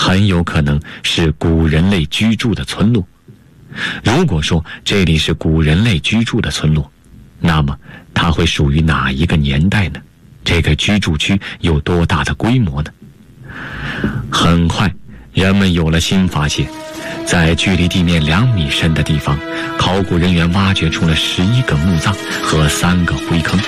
很有可能是古人类居住的村落。如果说这里是古人类居住的村落，那么它会属于哪一个年代呢？这个居住区有多大的规模呢？很快，人们有了新发现，在距离地面2米深的地方，考古人员挖掘出了11个墓葬和3个灰坑。